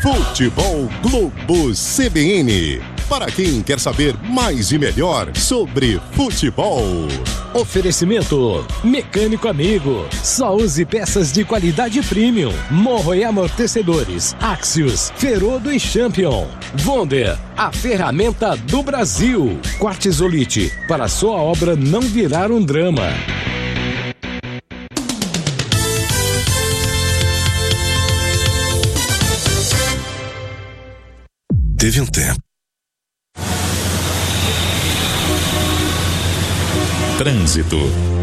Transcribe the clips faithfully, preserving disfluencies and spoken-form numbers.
Futebol Globo C B N. Para quem quer saber mais e melhor sobre futebol. Oferecimento Mecânico Amigo. Só use peças de qualidade premium. Morro e amortecedores. Axios, Ferodo e Champion. Wonder, a ferramenta do Brasil. Quartzolite, para sua obra não virar um drama. Teve um tempo. Trânsito.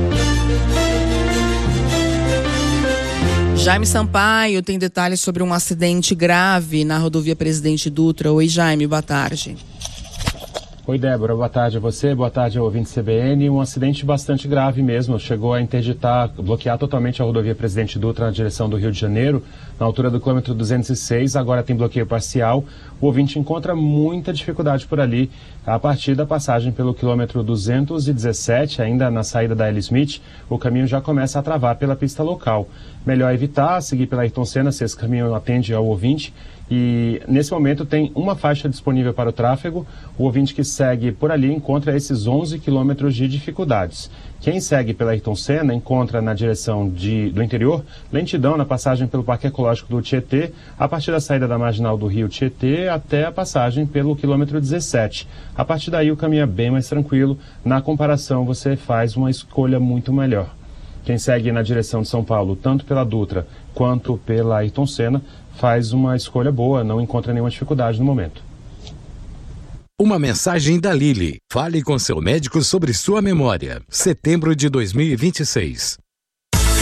Jaime Sampaio tem detalhes sobre um acidente grave na rodovia Presidente Dutra. Oi, Jaime, boa tarde. Oi, Débora, boa tarde a você, boa tarde ao ouvinte C B N. Um acidente bastante grave mesmo, chegou a interditar, bloquear totalmente a rodovia Presidente Dutra na direção do Rio de Janeiro, na altura do quilômetro duzentos e seis, agora tem bloqueio parcial. O ouvinte encontra muita dificuldade por ali, a partir da passagem pelo quilômetro duzentos e dezessete, ainda na saída da L. Smith, o caminho já começa a travar pela pista local. Melhor evitar, seguir pela Ayrton Senna, se esse caminho atende ao ouvinte. E nesse momento tem uma faixa disponível para o tráfego. O ouvinte que segue por ali encontra esses onze quilômetros de dificuldades. Quem segue pela Ayrton Senna encontra na direção de, do interior lentidão na passagem pelo Parque Ecológico do Tietê, a partir da saída da marginal do Rio Tietê até a passagem pelo quilômetro dezessete. A partir daí o caminho é bem mais tranquilo. Na comparação você faz uma escolha muito melhor. Quem segue na direção de São Paulo, tanto pela Dutra quanto pela Ayrton Senna, faz uma escolha boa, não encontra nenhuma dificuldade no momento. Uma mensagem da Lilly. Fale com seu médico sobre sua memória. Setembro de dois mil e vinte e seis.